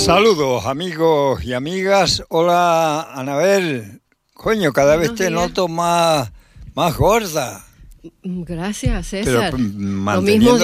Saludos amigos y amigas. Hola Anabel. Coño, cada vez te noto más gorda. Gracias, César. Pero manteniendo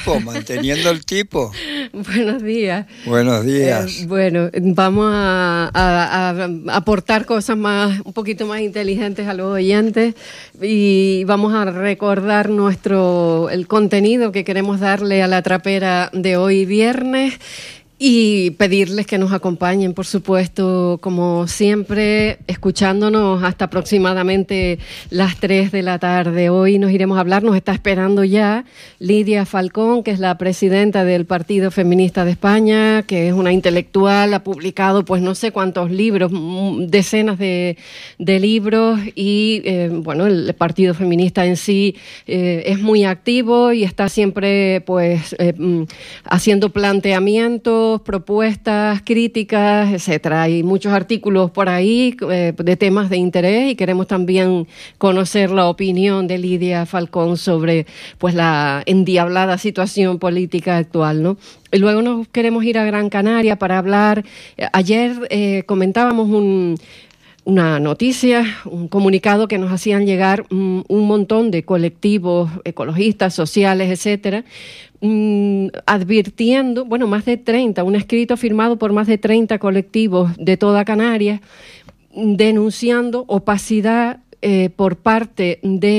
el tipo. Buenos días. Buenos días. Bueno, vamos a aportar cosas un poquito más inteligentes a los oyentes y vamos a recordar el contenido que queremos darle a la trapera de hoy viernes. Y pedirles que nos acompañen, por supuesto, como siempre, escuchándonos hasta aproximadamente las 3 de la tarde. Hoy nos está esperando ya Lidia Falcón, que es la presidenta del Partido Feminista de España, que es una intelectual, ha publicado pues no sé cuántos libros, decenas de libros y bueno, el Partido Feminista en sí es muy activo y está siempre pues haciendo planteamientos, propuestas, críticas, etcétera. Hay muchos artículos por ahí de temas de interés y queremos también conocer la opinión de Lidia Falcón sobre pues la endiablada situación política actual, ¿no? Y luego nos queremos ir a Gran Canaria para hablar. Ayer comentábamos una noticia, un comunicado que nos hacían llegar un montón de colectivos ecologistas, sociales, etcétera, advirtiendo, más de 30, un escrito firmado por más de 30 colectivos de toda Canarias, denunciando opacidad por parte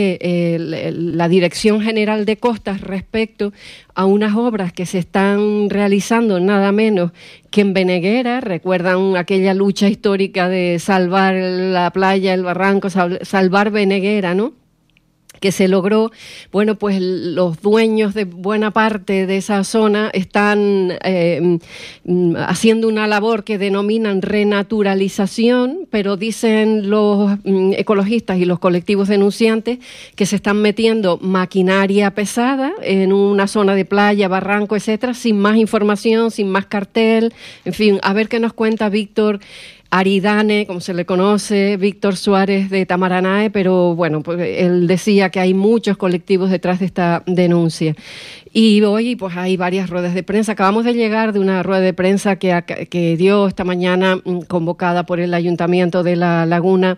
de la Dirección General de Costas respecto a unas obras que se están realizando nada menos que en Beneguera. Recuerdan aquella lucha histórica de salvar la playa, el barranco, salvar Beneguera, ¿no? Que se logró. Bueno, pues los dueños de buena parte de esa zona están haciendo una labor que denominan renaturalización, pero dicen los ecologistas y los colectivos denunciantes que se están metiendo maquinaria pesada en una zona de playa, barranco, etcétera, sin más información, sin más cartel. En fin, a ver qué nos cuenta Víctor Aridane, como se le conoce, Víctor Suárez de Tamaranae, pero bueno, pues él decía que hay muchos colectivos detrás de esta denuncia. Y hoy pues hay varias ruedas de prensa. Acabamos de llegar de una rueda de prensa que dio esta mañana, convocada por el Ayuntamiento de La Laguna,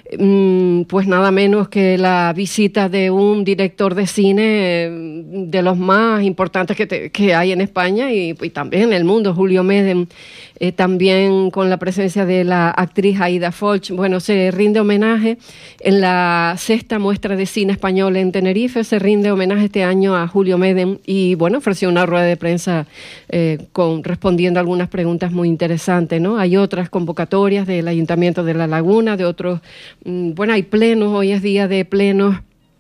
pues nada menos que la visita de un director de cine de los más importantes que hay en España y también en el mundo, Julio Medem, también con la presencia de la actriz Aida Folch. Bueno, se rinde homenaje en la 6ª muestra de cine español en Tenerife, se rinde homenaje este año a Julio Medem y bueno, ofreció una rueda de prensa respondiendo a algunas preguntas muy interesantes, ¿no? Hay otras convocatorias del Ayuntamiento de La Laguna, de otros. Bueno, hay plenos, hoy es día de plenos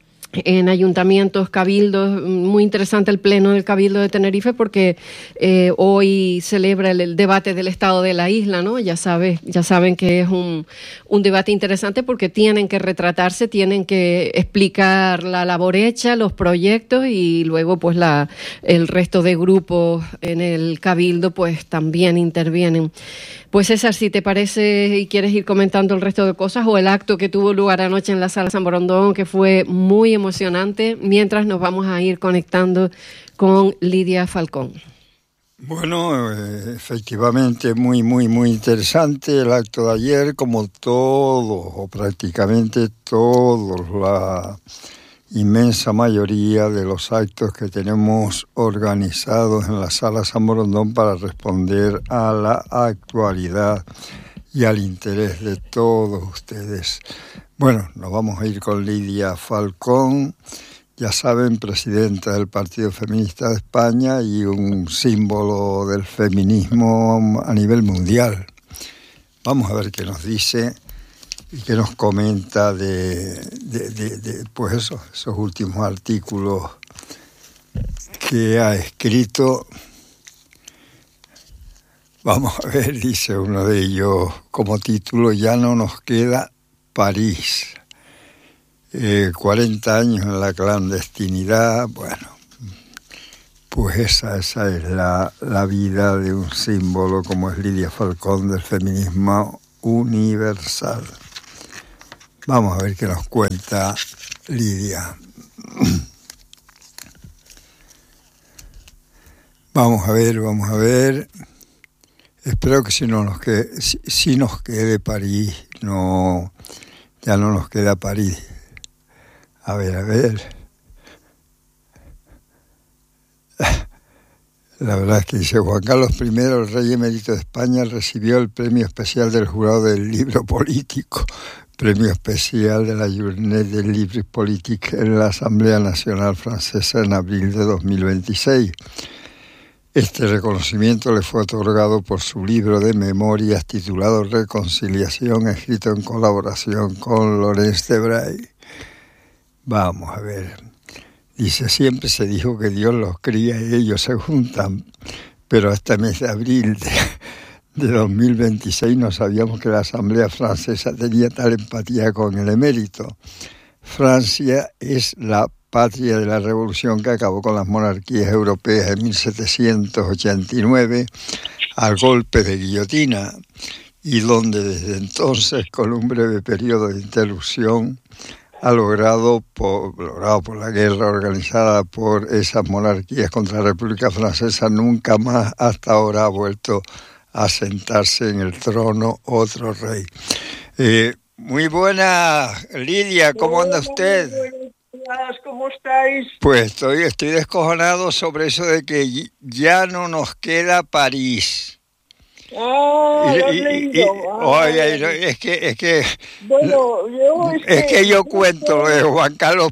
en ayuntamientos, cabildos. Muy interesante el pleno del Cabildo de Tenerife porque hoy celebra el debate del estado de la isla, ¿no? Ya saben que es un debate interesante porque tienen que retratarse, tienen que explicar la labor hecha, los proyectos y luego pues el resto de grupos en el Cabildo pues también intervienen. Pues César, si te parece y quieres ir comentando el resto de cosas o el acto que tuvo lugar anoche en la Sala San Borondón, que fue muy emocionante, mientras nos vamos a ir conectando con Lidia Falcón. Bueno, efectivamente muy interesante el acto de ayer, como todos o prácticamente todos, la inmensa mayoría de los actos que tenemos organizados en la Sala San Borondón para responder a la actualidad y al interés de todos ustedes. Bueno, nos vamos a ir con Lidia Falcón, ya saben, presidenta del Partido Feminista de España y un símbolo del feminismo a nivel mundial. Vamos a ver qué nos dice y qué nos comenta de pues esos últimos artículos que ha escrito. Vamos a ver, dice uno de ellos como título: ya no nos queda París. 40 años en la clandestinidad. Bueno, pues esa es la vida de un símbolo como es Lidia Falcón del feminismo universal. Vamos a ver qué nos cuenta Lidia. Vamos a ver. Espero que si nos quede París, no, ya no nos queda París. A ver. La verdad es que dice: Juan Carlos I, el rey emérito de España, recibió el premio especial del jurado del libro político, premio especial de la Journée des Livres Politiques en la Asamblea Nacional Francesa en abril de 2026. Este reconocimiento le fue otorgado por su libro de memorias titulado Reconciliación, escrito en colaboración con Laurence de Bray. Vamos a ver. Dice: siempre se dijo que Dios los cría y ellos se juntan, pero hasta el mes de abril de 2026 no sabíamos que la Asamblea Francesa tenía tal empatía con el emérito. Francia es la patria de la revolución que acabó con las monarquías europeas en 1789 al golpe de guillotina, y donde desde entonces, con un breve periodo de interrupción, ha logrado por la guerra organizada por esas monarquías contra la República Francesa, nunca más hasta ahora ha vuelto a sentarse en el trono otro rey. Muy buena, Lidia, ¿cómo anda usted? ¿Cómo estáis? Pues estoy descojonado sobre eso de que ya no nos queda París. Lo has leído. Oye, es que bueno, yo cuento lo de Juan Carlos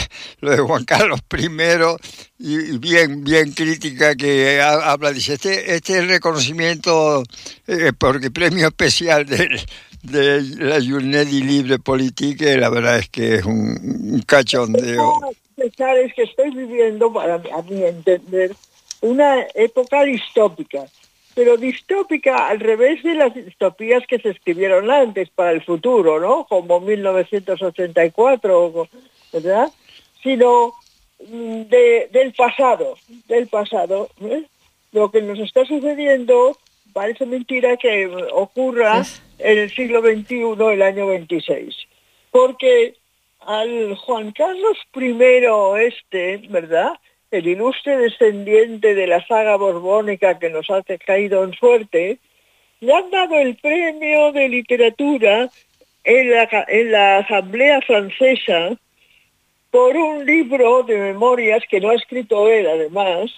I, y bien crítica que habla, dice, este es el reconocimiento porque premio especial de la Journée des Livres Politiques, la verdad es que es un cachondeo. Es que estoy viviendo, a mi entender, una época distópica, pero distópica al revés de las distopías que se escribieron antes para el futuro, ¿no? Como 1984, ¿verdad? Sino del pasado. ¿Eh? Lo que nos está sucediendo parece mentira que ocurra en el siglo XXI, el año 26. Porque al Juan Carlos I ¿verdad?, el ilustre descendiente de la saga borbónica que nos ha caído en suerte, le han dado el premio de literatura en la Asamblea Francesa por un libro de memorias que no ha escrito él, además,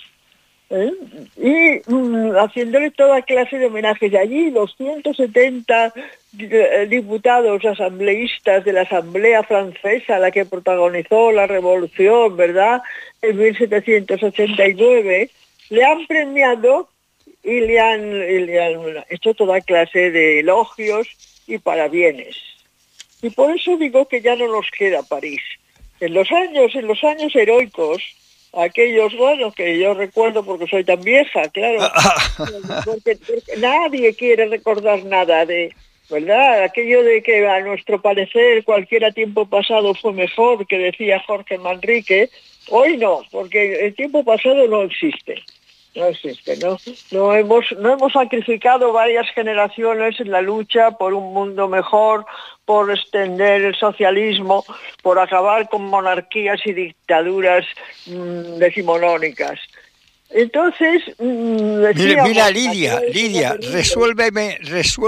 y haciéndole toda clase de homenajes. Allí los 170 diputados asambleístas de la Asamblea Francesa, la que protagonizó la revolución, ¿verdad?, en 1789, le han premiado y le han hecho toda clase de elogios y parabienes. Y por eso digo que ya no nos queda París. En los años heroicos, aquellos, bueno, que yo recuerdo porque soy tan vieja, claro, porque nadie quiere recordar nada de, ¿verdad?, aquello de que a nuestro parecer cualquier tiempo pasado fue mejor, que decía Jorge Manrique. Hoy no, porque el tiempo pasado no existe. No hemos sacrificado varias generaciones en la lucha por un mundo mejor, por extender el socialismo, por acabar con monarquías y dictaduras decimonónicas. Entonces, mira, Lidia, resuélveme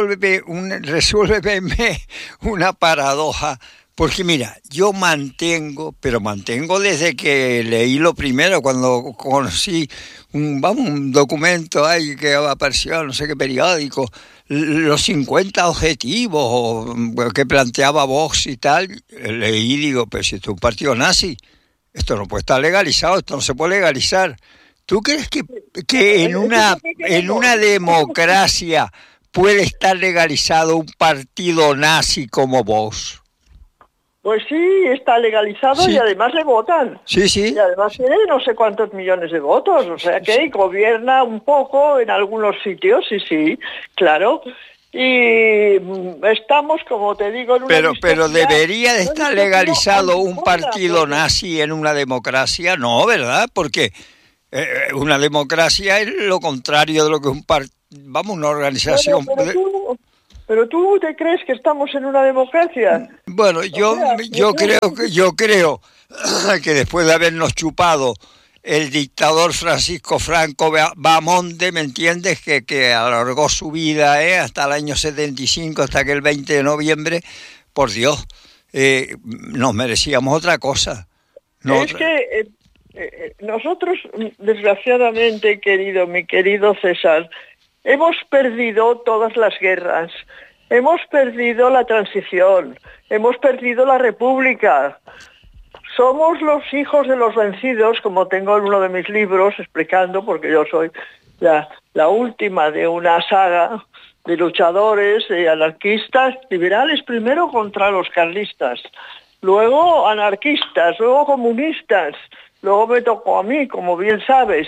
una paradoja. Porque mira, yo mantengo desde que leí lo primero, cuando conocí un documento ahí que apareció en no sé qué periódico, los 50 objetivos que planteaba Vox y tal, leí y digo, pero si esto es un partido nazi, esto no puede estar legalizado, esto no se puede legalizar. ¿Tú crees que en una democracia puede estar legalizado un partido nazi como Vox? Pues sí, está legalizado, sí. Y además le votan. Sí. Y además tiene no sé cuántos millones de votos, o sea que gobierna un poco en algunos sitios, sí, claro. Y estamos, como te digo, en una pero debería de estar legalizado un partido nazi en una democracia, no, ¿verdad? Porque una democracia es lo contrario de lo que es una organización. Pero tú te crees que estamos en una democracia. Bueno, yo creo que después de habernos chupado el dictador Francisco Franco Bahamonde, ¿me entiendes? Que alargó su vida hasta el año 75, hasta aquel 20 de noviembre. Por Dios, nos merecíamos otra cosa. No es que nosotros, desgraciadamente, mi querido César, hemos perdido todas las guerras, hemos perdido la transición, hemos perdido la república. Somos los hijos de los vencidos, como tengo en uno de mis libros explicando, porque yo soy la última de una saga de luchadores, de anarquistas, liberales primero contra los carlistas, luego anarquistas, luego comunistas, luego me tocó a mí, como bien sabes.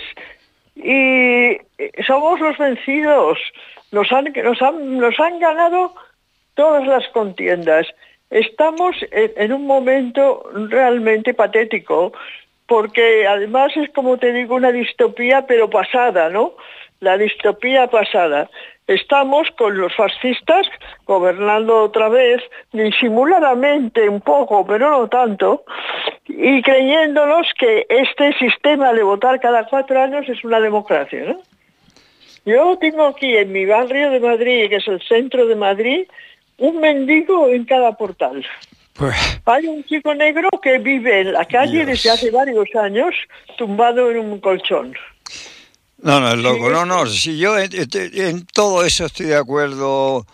Y somos los vencidos, nos han ganado todas las contiendas. Estamos en un momento realmente patético, porque además es, como te digo, una distopía pero pasada, ¿no? La distopía pasada. Estamos con los fascistas gobernando otra vez, disimuladamente un poco, pero no tanto, y creyéndonos que este sistema de votar cada 4 años es una democracia, ¿no? Yo tengo aquí en mi barrio de Madrid, que es el centro de Madrid, un mendigo en cada portal. Pues, hay un chico negro que vive en la calle Dios. desde hace varios años, tumbado en un colchón. No, es loco. Sí, No, si yo en todo eso estoy de acuerdo,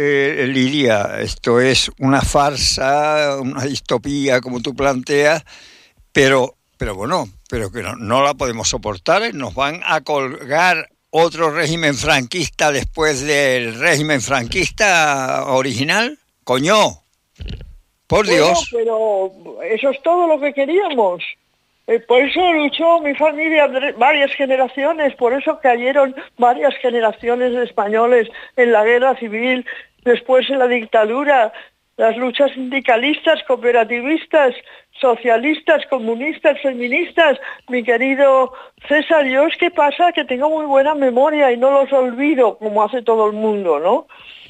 Lidia. Esto es una farsa, una distopía, como tú planteas, pero bueno, pero que no la podemos soportar. Nos van a colgar otro régimen franquista después del régimen franquista original. Coño, por Dios. Pero eso es todo lo que queríamos. Por eso luchó mi familia varias generaciones, por eso cayeron varias generaciones de españoles en la guerra civil, después en la dictadura, las luchas sindicalistas, cooperativistas, socialistas, comunistas, feministas. Mi querido César, yo es que pasa que tengo muy buena memoria y no los olvido como hace todo el mundo, ¿no?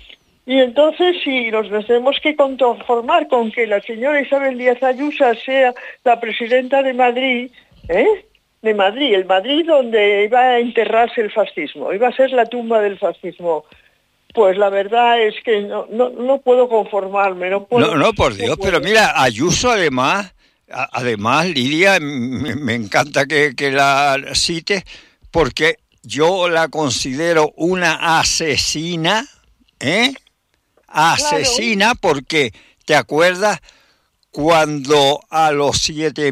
Y entonces, si nos tenemos que conformar con que la señora Isabel Díaz Ayuso sea la presidenta de Madrid, de Madrid, el Madrid donde iba a enterrarse el fascismo, iba a ser la tumba del fascismo, pues la verdad es que no puedo conformarme, no puedo. No, por Dios, pero mira, Ayuso además, Lidia, me encanta que la cites, porque yo la considero una asesina, asesina, claro. Porque, ¿te acuerdas cuando a los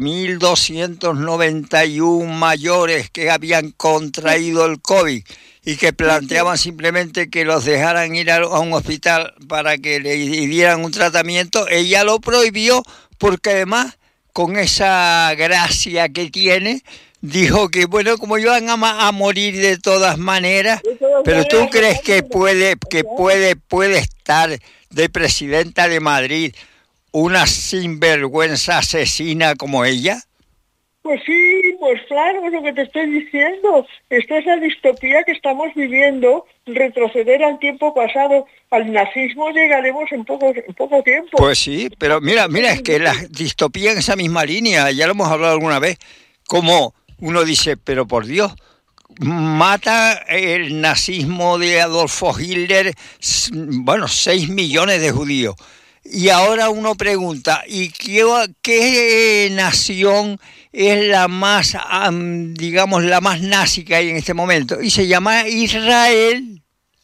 7.291 mayores que habían contraído el COVID y que planteaban simplemente que los dejaran ir a un hospital para que le dieran un tratamiento? Ella lo prohibió porque además, con esa gracia que tiene, dijo que, bueno, como iban a morir de todas maneras, pero ¿tú crees que puede estar de presidenta de Madrid una sinvergüenza asesina como ella? Pues sí, pues claro, es lo que te estoy diciendo. Esta es la distopía que estamos viviendo, retroceder al tiempo pasado. Al nazismo llegaremos en poco tiempo. Pues sí, pero mira, es que la distopía en esa misma línea, ya lo hemos hablado alguna vez, como uno dice, pero por Dios, mata el nazismo de Adolfo Hitler, 6 millones de judíos. Y ahora uno pregunta, ¿y qué nación es la más, digamos, la más nazi que hay en este momento? Y se llama Israel.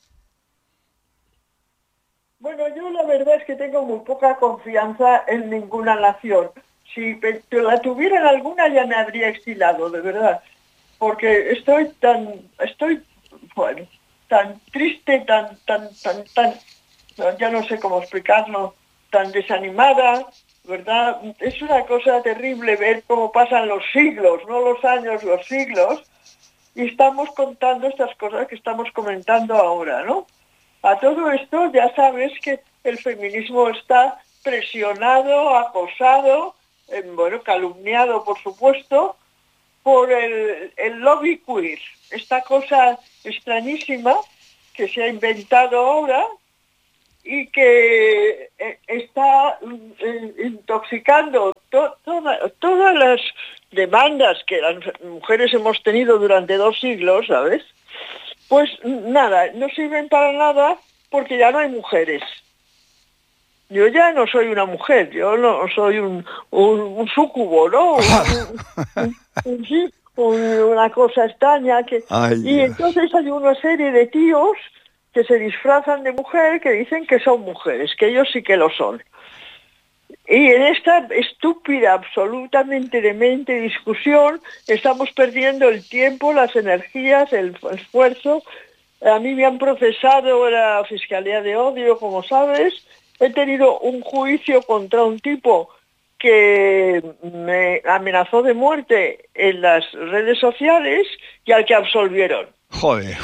Bueno, yo la verdad es que tengo muy poca confianza en ninguna nación. Si la tuviera alguna ya me habría exilado, de verdad. Porque estoy tan triste, ya no sé cómo explicarlo, tan desanimada, ¿verdad? Es una cosa terrible ver cómo pasan los siglos, no los años, los siglos, y estamos contando estas cosas que estamos comentando ahora, ¿no? A todo esto ya sabes que el feminismo está presionado, acosado, calumniado, por supuesto, por el lobby queer, esta cosa extrañísima que se ha inventado ahora y que está intoxicando todas las demandas que las mujeres hemos tenido durante 2 siglos, ¿sabes? Pues nada, no sirven para nada porque ya no hay mujeres. Yo ya no soy una mujer, yo no soy un súcubo, ¿no? Una cosa extraña. Y entonces hay una serie de tíos que se disfrazan de mujer, que dicen que son mujeres, que ellos sí que lo son. Y en esta estúpida, absolutamente demente discusión estamos perdiendo el tiempo, las energías, el esfuerzo. A mí me han procesado la Fiscalía de Odio, como sabes. He tenido un juicio contra un tipo que me amenazó de muerte en las redes sociales y al que absolvieron. Joder.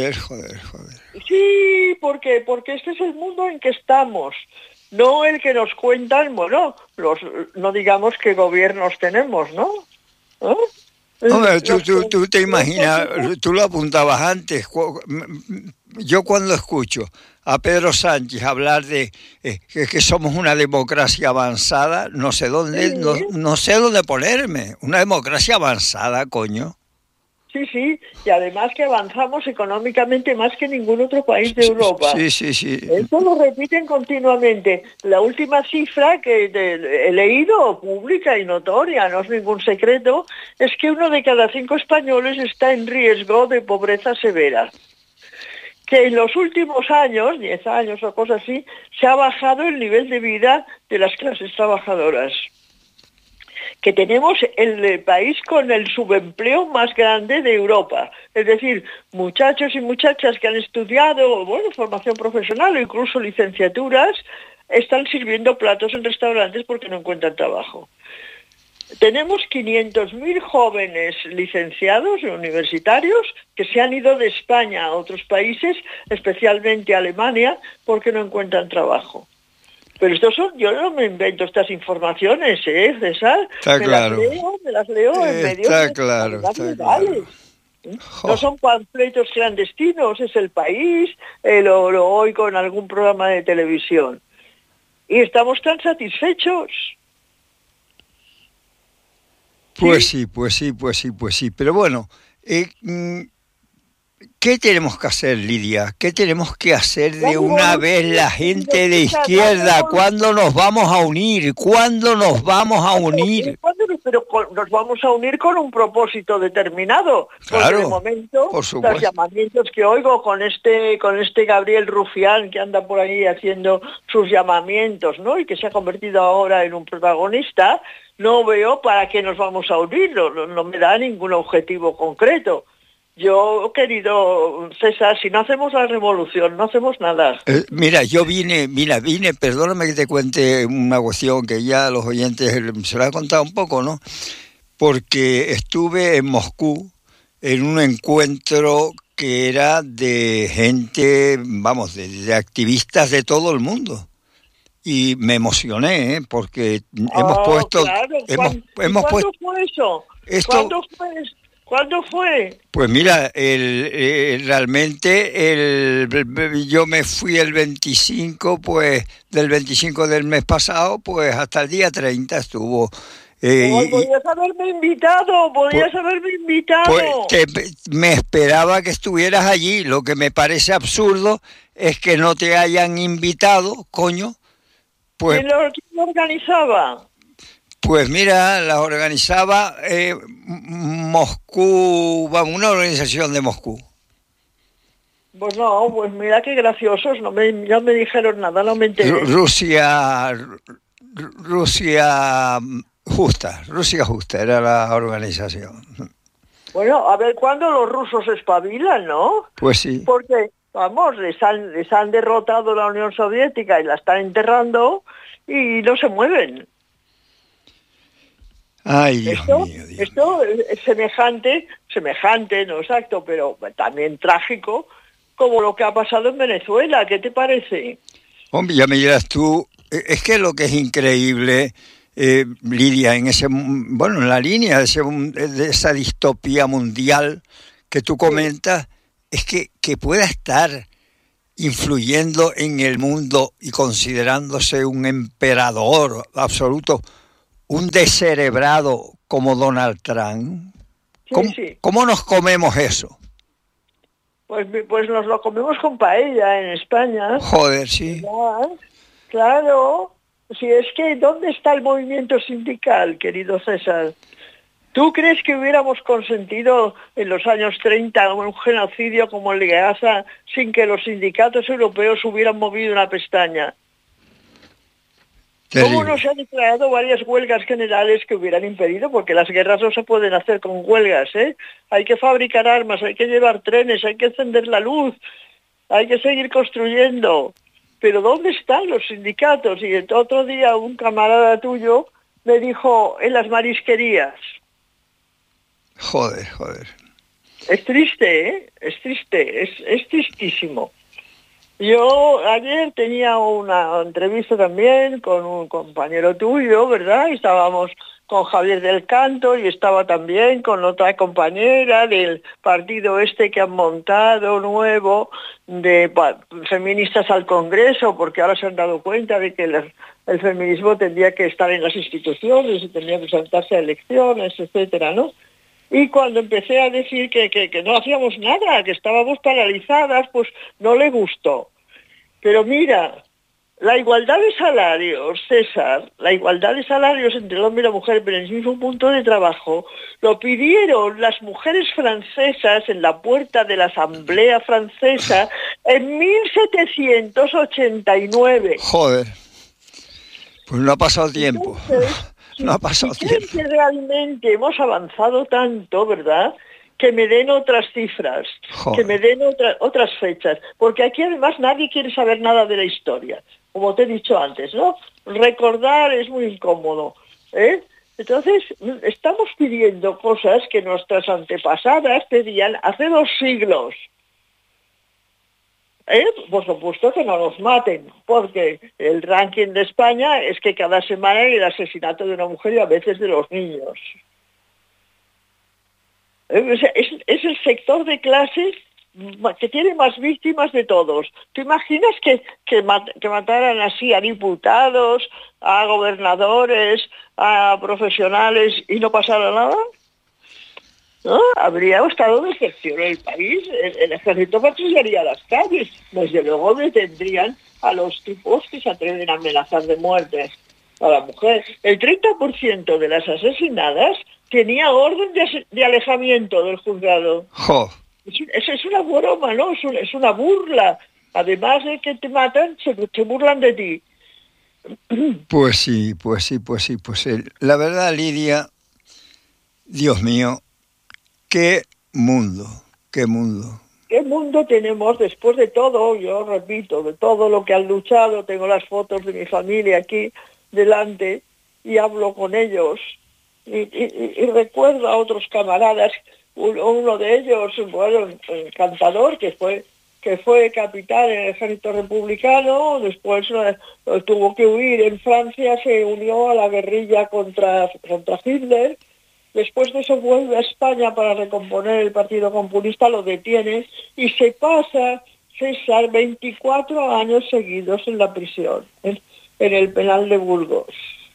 Sí, porque este es el mundo en que estamos. No el que nos cuentan, bueno, no digamos qué gobiernos tenemos, ¿no? Hombre, tú te imaginas, tú lo apuntabas antes, yo cuando escucho a Pedro Sánchez hablar de que somos una democracia avanzada, no sé dónde ponerme, una democracia avanzada, coño. Sí, y además que avanzamos económicamente más que ningún otro país de Europa. Sí. Esto lo repiten continuamente. La última cifra que he leído, pública y notoria, no es ningún secreto, es que 1 de cada 5 españoles está en riesgo de pobreza severa. Que en los últimos años, 10 años o cosas así, se ha bajado el nivel de vida de las clases trabajadoras. Que tenemos el país con el subempleo más grande de Europa. Es decir, muchachos y muchachas que han estudiado, formación profesional o incluso licenciaturas, están sirviendo platos en restaurantes porque no encuentran trabajo. Tenemos 500.000 jóvenes licenciados universitarios que se han ido de España a otros países, especialmente a Alemania, porque no encuentran trabajo. Pero yo no me invento estas informaciones, César. Está claro. Me las leo en medios. Está claro. No son panfletos clandestinos, es El País, lo oigo en algún programa de televisión. Y estamos tan satisfechos. Pues sí. Pero bueno, ¿qué tenemos que hacer, Lidia? ¿Qué tenemos que hacer de una vez la gente de izquierda? ¿Cuándo nos vamos a unir? Pero nos vamos a unir con un propósito determinado. Claro, porque de momento, los llamamientos que oigo con este Gabriel Rufián, que anda por ahí haciendo sus llamamientos, ¿no? Y que se ha convertido ahora en un protagonista, no veo para qué nos vamos a unir. No me da ningún objetivo concreto. Yo, querido César, si no hacemos la revolución, no hacemos nada. Mira, vine, perdóname que te cuente una cuestión que ya los oyentes se lo he contado un poco, ¿no? Porque estuve en Moscú en un encuentro que era de gente, de activistas de todo el mundo. Y me emocioné, porque hemos puesto... Claro. ¿Cuándo fue eso? ¿Cuándo fue? Pues mira, realmente yo me fui el 25, pues del 25 del mes pasado, pues hasta el día 30 estuvo. Podrías haberme invitado. Pues me esperaba que estuvieras allí. Lo que me parece absurdo es que no te hayan invitado, coño. Pues, ¿Quién lo organizaba? Pues mira, la organizaba Moscú, una organización de Moscú. Pues mira qué graciosos, no me dijeron nada, no me enteré. Rusia Justa era la organización. Bueno, a ver cuándo los rusos espabilan, ¿no? Pues sí. Porque, les han derrotado la Unión Soviética y la están enterrando y no se mueven. Ay, Dios mío. Esto es semejante, no exacto, pero también trágico, como lo que ha pasado en Venezuela. ¿Qué te parece? Hombre, ya me dirás tú, es que lo que es increíble, Lidia, en la línea de esa distopía mundial que tú comentas, es que pueda estar influyendo en el mundo y considerándose un emperador absoluto, un descerebrado como Donald Trump? Sí. ¿Cómo nos comemos eso? Pues nos lo comemos con paella en España. Joder, sí. ¿Verdad? Claro. Si es que, ¿dónde está el movimiento sindical, querido César? ¿Tú crees que hubiéramos consentido en los años 30 un genocidio como el de Gaza sin que los sindicatos europeos hubieran movido una pestaña? Terrible. ¿Cómo no se han declarado varias huelgas generales que hubieran impedido? Porque las guerras no se pueden hacer con huelgas, ¿eh? Hay que fabricar armas, hay que llevar trenes, hay que encender la luz, hay que seguir construyendo. Pero ¿dónde están los sindicatos? Y el otro día un camarada tuyo me dijo, en las marisquerías. Joder. Es triste, ¿eh? Es triste, es tristísimo. Yo ayer tenía una entrevista también con un compañero tuyo, ¿verdad? Estábamos con Javier del Canto y estaba también con otra compañera del partido este que han montado nuevo de feministas al Congreso, porque ahora se han dado cuenta de que el feminismo tendría que estar en las instituciones y tendría que presentarse a elecciones, etcétera, ¿no? Y cuando empecé a decir que no hacíamos nada, que estábamos paralizadas, pues no le gustó. Pero mira, la igualdad de salarios, César, la igualdad de salarios entre el hombre y la mujer, pero en el mismo punto de trabajo, lo pidieron las mujeres francesas en la puerta de la Asamblea Francesa en 1789. Joder. Pues no ha pasado tiempo. Entonces, no ha pasado tiempo. Que realmente hemos avanzado tanto, ¿verdad?, que me den otras cifras, Joder. Que me den otras fechas, porque aquí además nadie quiere saber nada de la historia, como te he dicho antes, ¿no? Recordar es muy incómodo, ¿eh? Entonces, estamos pidiendo cosas que nuestras antepasadas pedían hace 2 siglos. Por supuesto que no nos maten, porque el ranking de España es que cada semana hay el asesinato de una mujer y a veces de los niños. Es el sector de clases que tiene más víctimas de todos. ¿Te imaginas que mataran así a diputados, a gobernadores, a profesionales y no pasara nada? ¿No? Habría estado de excepción el país, el ejército patrullaría las calles, desde luego detendrían a los tipos que se atreven a amenazar de muerte a la mujer. El 30% de las asesinadas tenía orden de alejamiento del juzgado. Jo. Es una broma, ¿no? Es una burla. Además de que te matan, se burlan de ti. Pues sí. La verdad, Lidia, Dios mío, qué mundo. ¿Qué mundo tenemos después de todo? Yo repito, de todo lo que han luchado, tengo las fotos de mi familia aquí delante y hablo con ellos y recuerdo a otros camaradas, uno de ellos, bueno, el cantador que fue capitán en el ejército republicano, después tuvo que huir en Francia, se unió a la guerrilla contra Hitler. Después de eso vuelve a España para recomponer el Partido Comunista, lo detiene y se pasa, César, 24 años seguidos en la prisión, en el penal de Burgos.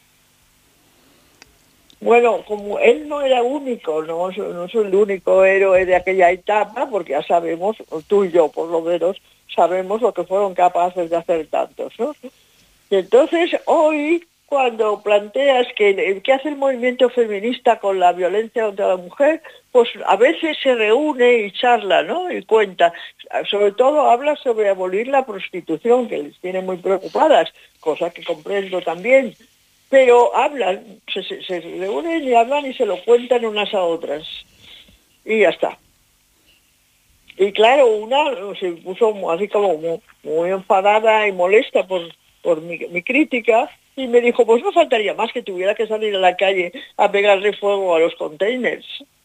Bueno, como él no era único, no soy el único héroe de aquella etapa, porque ya sabemos, tú y yo por lo menos, sabemos lo que fueron capaces de hacer tantos, ¿no? Y entonces hoy, cuando planteas que hace el movimiento feminista con la violencia contra la mujer, pues a veces se reúne y charla, ¿no? Y cuenta. Sobre todo habla sobre abolir la prostitución, que les tiene muy preocupadas, cosa que comprendo también. Pero hablan, se reúnen y hablan y se lo cuentan unas a otras. Y ya está. Y claro, una se puso así como muy enfadada y molesta por mi crítica, y me dijo, pues no faltaría más que tuviera que salir a la calle a pegarle fuego a los containers.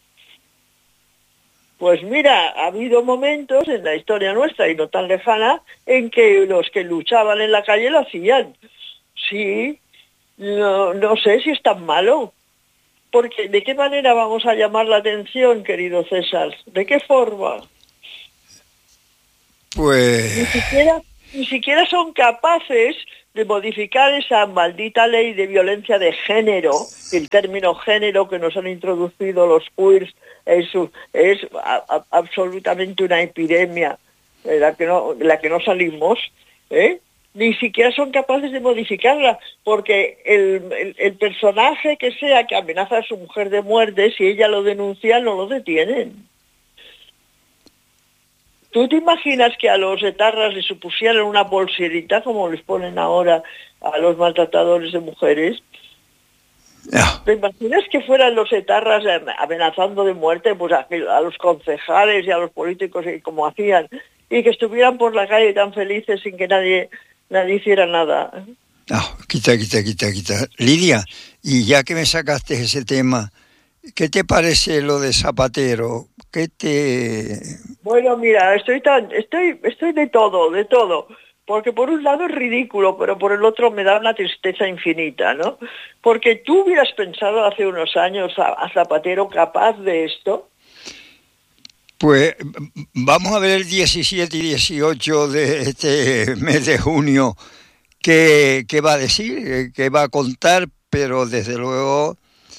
Pues mira, ha habido momentos en la historia nuestra, y no tan lejana, en que los que luchaban en la calle lo hacían. Sí, no sé si es tan malo. Porque ¿de qué manera vamos a llamar la atención, querido César? ¿De qué forma? Pues... ni siquiera son capaces de modificar esa maldita ley de violencia de género. El término género que nos han introducido los queers es absolutamente una epidemia de la que no salimos, ¿eh? Ni siquiera son capaces de modificarla, porque el personaje que sea que amenaza a su mujer de muerte, si ella lo denuncia, no lo detienen. ¿Tú te imaginas que a los etarras les supusieran una bolserita como les ponen ahora a los maltratadores de mujeres? No. ¿Te imaginas que fueran los etarras amenazando de muerte pues a los concejales y a los políticos como hacían, y que estuvieran por la calle tan felices sin que nadie hiciera nada? No, quita. Lidia, y ya que me sacaste ese tema, ¿qué te parece lo de Zapatero? Bueno, mira, estoy de todo, porque por un lado es ridículo, pero por el otro me da una tristeza infinita, ¿no? Porque tú hubieras pensado hace unos años a Zapatero capaz de esto. Pues vamos a ver el 17 y 18 de este mes de junio qué va a decir, qué va a contar, pero desde luego,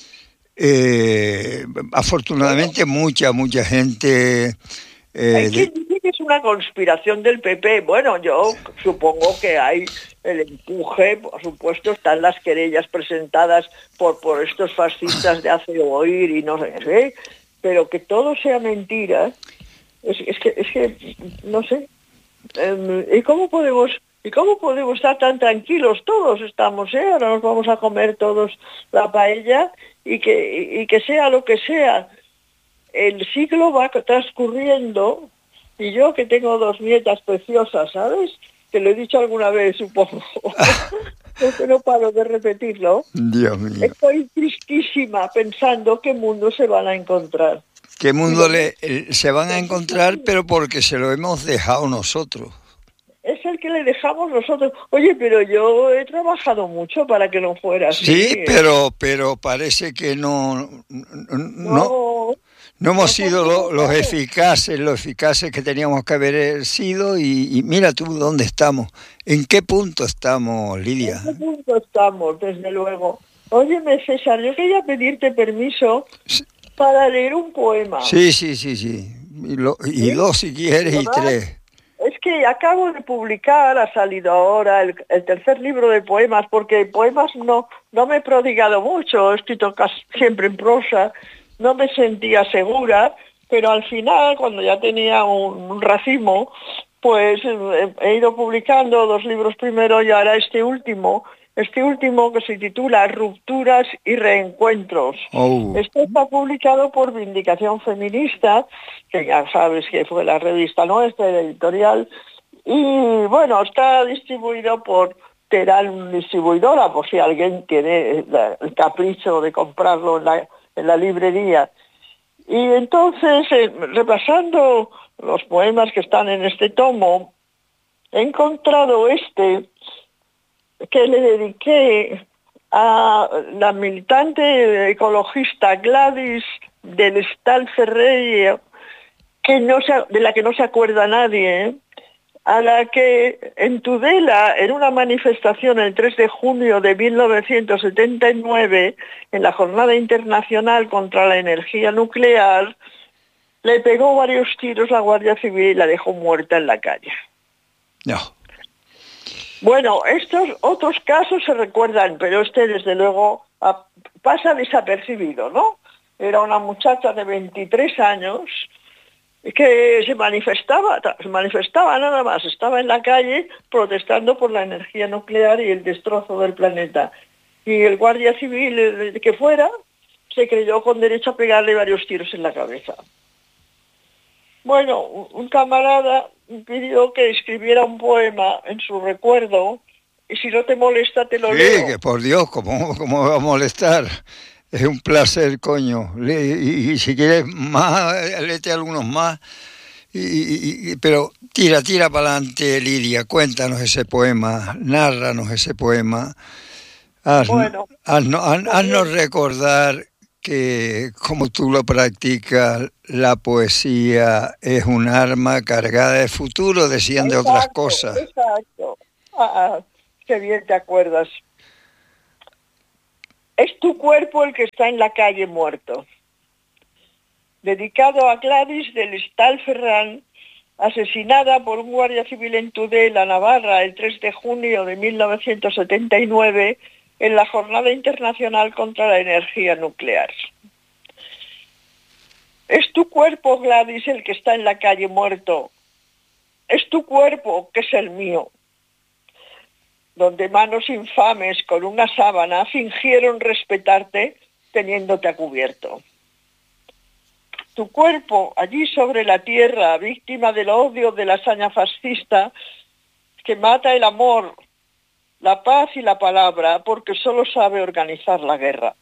afortunadamente mucha gente... Hay quien dice que es una conspiración del PP. Bueno, yo supongo que hay el empuje, por supuesto, están las querellas presentadas por estos fascistas de hace oír y no sé qué, pero que todo sea mentira, es que no sé. ¿Y cómo podemos estar tan tranquilos? Todos estamos, ahora nos vamos a comer todos la paella y que sea lo que sea. El siglo va transcurriendo y yo, que tengo 2 nietas preciosas, ¿sabes? Te lo he dicho alguna vez, supongo, porque no paro de repetirlo. Dios mío. Estoy tristísima pensando qué mundo se van a encontrar. ¿Qué mundo se van a encontrar? Pero porque se lo hemos dejado nosotros. Es el que le dejamos nosotros. Oye, pero yo he trabajado mucho para que no fuera así. Sí, pero parece que no hemos sido los eficaces que teníamos que haber sido, y mira tú dónde estamos. ¿En qué punto estamos, Lidia? ¿En qué punto estamos, desde luego? Óyeme, César, yo quería pedirte permiso para leer un poema. Sí. Y 2 si quieres, y 3. Es que acabo de publicar, ha salido ahora el 3er libro de poemas, porque poemas no me he prodigado mucho, he escrito casi siempre en prosa, no me sentía segura, pero al final, cuando ya tenía un racimo, pues he ido publicando 2 libros primero y ahora este último que se titula Rupturas y Reencuentros. Esto está publicado por Vindicación Feminista, que ya sabes que fue la revista nuestra, la editorial, y bueno, está distribuido por Terán Distribuidora, por si alguien tiene el capricho de comprarlo en la librería. Y entonces, repasando los poemas que están en este tomo, he encontrado que le dediqué a la militante ecologista Gladys del Estal Ferreira, de la que no se acuerda nadie, a la que en Tudela, en una manifestación el 3 de junio de 1979, en la Jornada Internacional contra la Energía Nuclear, le pegó varios tiros la Guardia Civil y la dejó muerta en la calle. No. Bueno, estos otros casos se recuerdan, pero desde luego pasa desapercibido, ¿no? Era una muchacha de 23 años que se manifestaba nada más, estaba en la calle protestando por la energía nuclear y el destrozo del planeta. Y el guardia civil que fuera se creyó con derecho a pegarle varios tiros en la cabeza. Bueno, un camarada pidió que escribiera un poema en su recuerdo, y si no te molesta te lo leo. Sí, que por Dios, ¿cómo va a molestar? Es un placer, coño. Y si quieres más, léete algunos más. Pero tira para adelante, Lidia. Cuéntanos ese poema, nárranos ese poema. Haznos recordar que, como tú lo practicas, la poesía es un arma cargada de futuro, decían de otras cosas. Exacto. Qué bien te acuerdas. Es tu cuerpo el que está en la calle muerto. Dedicado a Gladys del Estal Ferrán, asesinada por un guardia civil en Tudela, Navarra, el 3 de junio de 1979, en la Jornada Internacional contra la Energía Nuclear. Es tu cuerpo, Gladys, el que está en la calle muerto. Es tu cuerpo, que es el mío, donde manos infames con una sábana fingieron respetarte teniéndote a cubierto. Tu cuerpo, allí sobre la tierra, víctima del odio de la hazaña fascista, que mata el amor, la paz y la palabra, porque solo sabe organizar la guerra.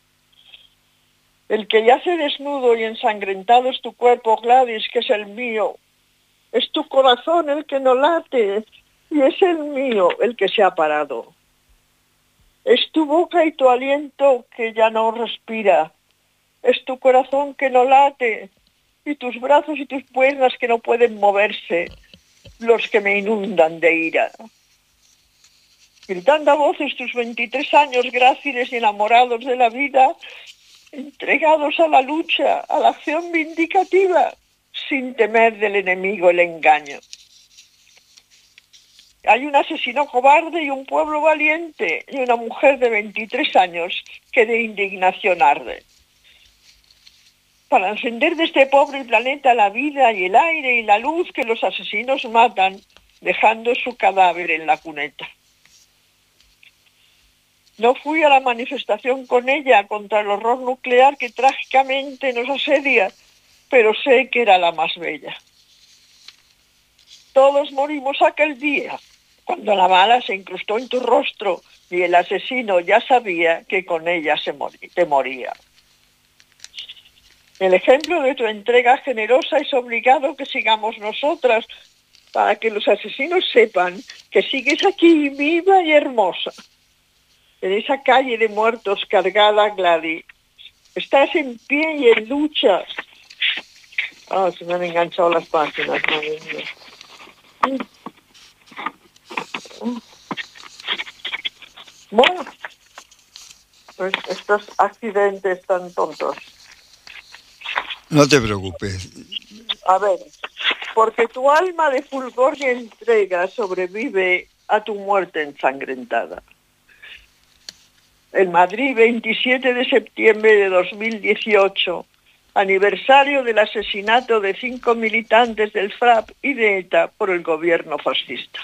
El que yace desnudo y ensangrentado es tu cuerpo, Gladys, que es el mío. Es tu corazón el que no late, y es el mío el que se ha parado. Es tu boca y tu aliento que ya no respira. Es tu corazón que no late, y tus brazos y tus piernas que no pueden moverse, los que me inundan de ira. Gritando a voces tus 23 años gráciles y enamorados de la vida, entregados a la lucha, a la acción vindicativa, sin temer del enemigo el engaño. Hay un asesino cobarde y un pueblo valiente, y una mujer de 23 años que de indignación arde. Para encender de este pobre planeta la vida y el aire y la luz que los asesinos matan, dejando su cadáver en la cuneta. No fui a la manifestación con ella contra el horror nuclear que trágicamente nos asedia, pero sé que era la más bella. Todos morimos aquel día, cuando la bala se incrustó en tu rostro y el asesino ya sabía que con ella te moría. El ejemplo de tu entrega generosa es obligado que sigamos nosotras, para que los asesinos sepan que sigues aquí viva y hermosa. En esa calle de muertos cargada, Gladys, estás en pie y en lucha. Se me han enganchado las páginas, madre mía. Bueno, pues estos accidentes tan tontos. No te preocupes. A ver, porque tu alma de fulgor y entrega sobrevive a tu muerte ensangrentada. En Madrid, 27 de septiembre de 2018, aniversario del asesinato de 5 militantes del FRAP y de ETA por el gobierno fascista.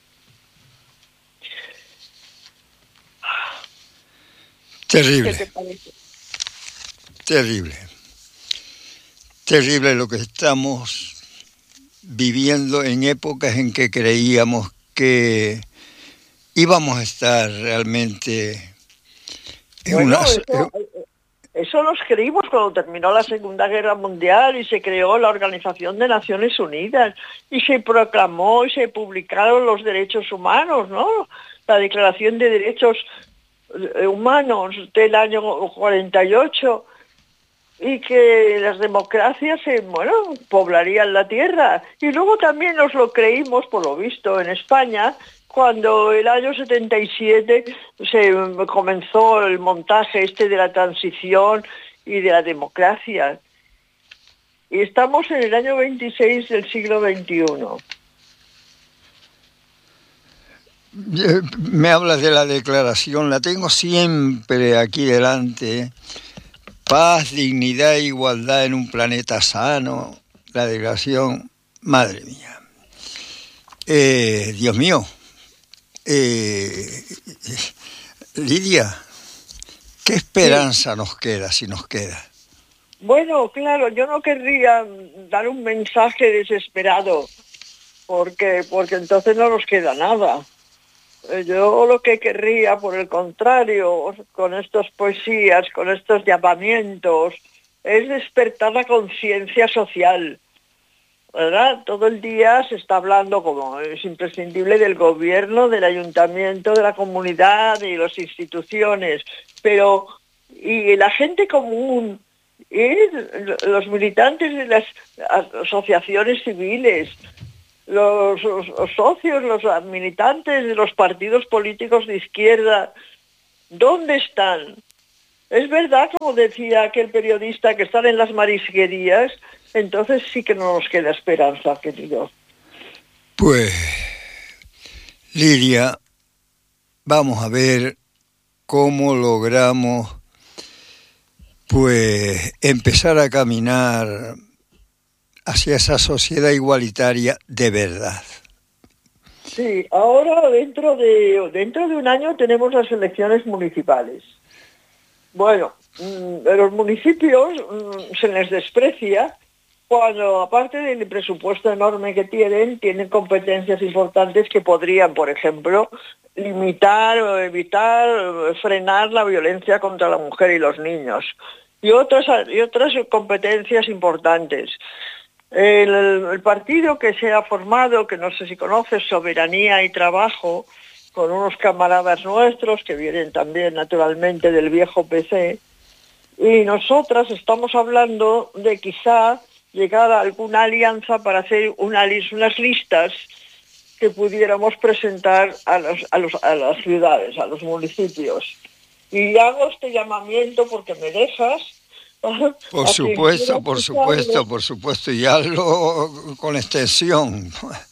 Terrible. ¿Qué te parece? Terrible. Terrible lo que estamos viviendo en épocas en que creíamos que íbamos a estar realmente en Bueno, una... eso nos creímos cuando terminó la Segunda Guerra Mundial y se creó la Organización de Naciones Unidas y se proclamó y se publicaron los derechos humanos, ¿no? La Declaración de Derechos Humanos del año 48, y que las democracias poblarían la tierra. Y luego también nos lo creímos, por lo visto, en España, cuando el año 77 se comenzó el montaje de la transición y de la democracia. Y estamos en el año 26 del siglo XXI. Me hablas de la declaración, la tengo siempre aquí delante. Paz, dignidad e igualdad en un planeta sano. La declaración, madre mía. Dios mío. Lidia, ¿qué esperanza nos queda, si nos queda? Bueno, claro, yo no querría dar un mensaje desesperado, porque entonces no nos queda nada. Yo lo que querría, por el contrario, con estas poesías, con estos llamamientos, es despertar la conciencia social, ¿verdad? Todo el día se está hablando, como es imprescindible, del gobierno, del ayuntamiento, de la comunidad y las instituciones, pero y la gente común, y los militantes de las asociaciones civiles, los socios, los militantes de los partidos políticos de izquierda, ¿dónde están? Es verdad, como decía aquel periodista, que están en las marisquerías, entonces sí que no nos queda esperanza, querido. Pues, Lidia, vamos a ver cómo logramos, pues, empezar a caminar hacia esa sociedad igualitaria de verdad. Sí, ahora dentro de un año tenemos las elecciones municipales. Bueno, los municipios se les desprecia cuando, aparte del presupuesto enorme que tienen competencias importantes que podrían, por ejemplo, limitar o evitar, frenar la violencia contra la mujer y los niños. Y otras competencias importantes. El partido que se ha formado, que no sé si conoces, Soberanía y Trabajo, con unos camaradas nuestros que vienen también naturalmente del viejo PC, y nosotras estamos hablando de quizá llegar a alguna alianza para hacer unas listas que pudiéramos presentar a las ciudades, a los municipios. Y hago este llamamiento porque me dejas. Por supuesto, y hazlo con extensión.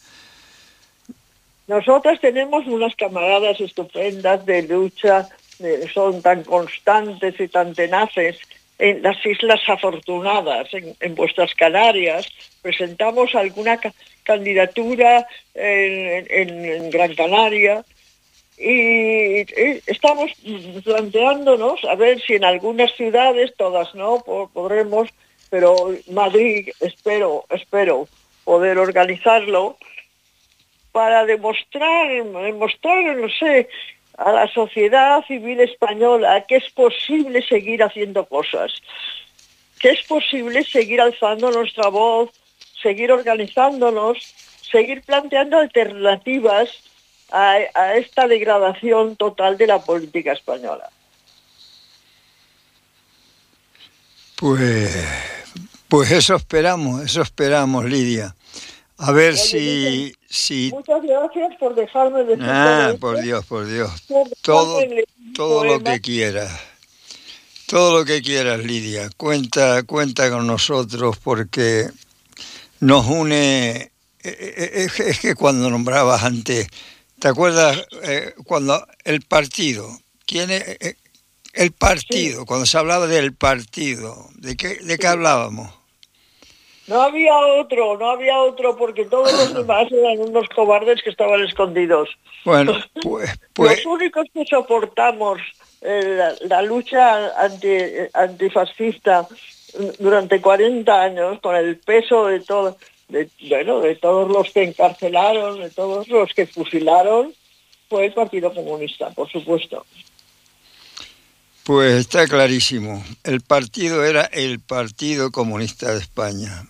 Nosotras tenemos unas camaradas estupendas de lucha, son tan constantes y tan tenaces. En las Islas Afortunadas, en vuestras Canarias, presentamos alguna candidatura en Gran Canaria y estamos planteándonos a ver si en algunas ciudades, todas no, podremos, pero Madrid espero poder organizarlo para demostrar, no sé, a la sociedad civil española que es posible seguir haciendo cosas, que es posible seguir alzando nuestra voz, seguir organizándonos, seguir planteando alternativas a esta degradación total de la política española. Pues eso esperamos, Lidia. A ver. Oye, si... Muchas gracias por dejarme decir por Dios. Todo lo que quieras. Todo lo que quieras, Lidia. Cuenta con nosotros porque nos une. Es que cuando nombrabas antes, ¿te acuerdas cuando el partido? ¿Quién es el partido? Sí. Cuando se hablaba del partido, ¿de qué hablábamos? No había otro porque todos los demás eran unos cobardes que estaban escondidos. Bueno, pues... Los únicos que soportamos la lucha antifascista durante 40 años, con el peso de todos los que encarcelaron, de todos los que fusilaron, fue el Partido Comunista, por supuesto. Pues está clarísimo. El partido era el Partido Comunista de España.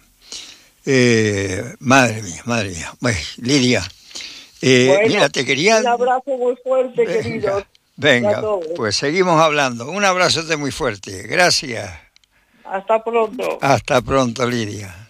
Madre mía. Bueno, Lidia, mira, te quería... Un abrazo muy fuerte, querido. Venga, pues seguimos hablando. Un abrazote muy fuerte. Gracias. Hasta pronto. Hasta pronto, Lidia.